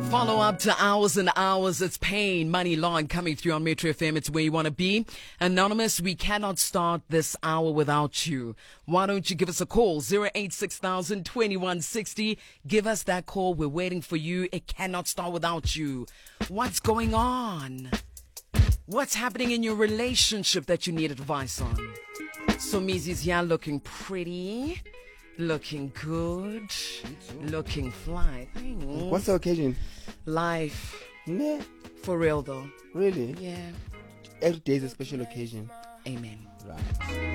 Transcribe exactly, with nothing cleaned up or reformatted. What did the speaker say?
Follow up to hours and hours. It's Pain, Money Long coming through on Metro F M. It's where you want to be. Anonymous, we cannot start this hour without you. Why don't you give us a call? zero eight six thousand twenty-one sixty. Give us that call. We're waiting for you. It cannot start without you. What's going on? What's happening in your relationship that you need advice on? So Mizi's here looking pretty, looking good, looking fly. Mm. What's the occasion? Life. Nah. For real though. Really? Yeah. Every day is a special occasion. Amen. Right.